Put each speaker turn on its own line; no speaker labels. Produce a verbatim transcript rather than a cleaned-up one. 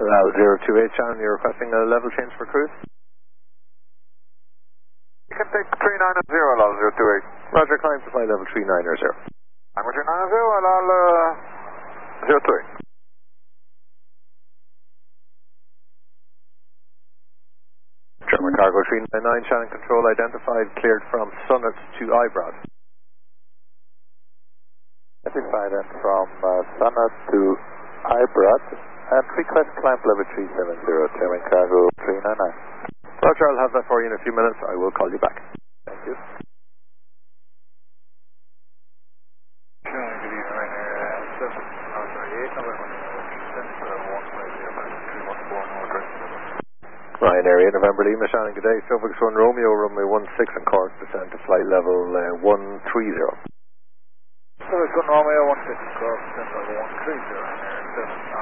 Allow zero two eight, Shannon, you're requesting a level change for cruise?
You can take three nine zero, allow zero two eight.
Roger, climb to flight level three nine zero.
I'm three nine zero, allow uh, zero two eight.
German Cargo three nine nine, Shannon Control identified, cleared from Summit to Eyebrow.
Identified and from uh, Summit to Eyebrow, and request climb level three seven zero, German Cargo three nine nine.
Roger, I'll have that for you in a few minutes. I will call you back.
Thank you.
Ryanair eight November Lima, Shannon, good day. Suffolk one Romeo, runway one six and course descent to flight level uh, one three zero.
Suffolk one Romeo, one six and course descent level one three zero.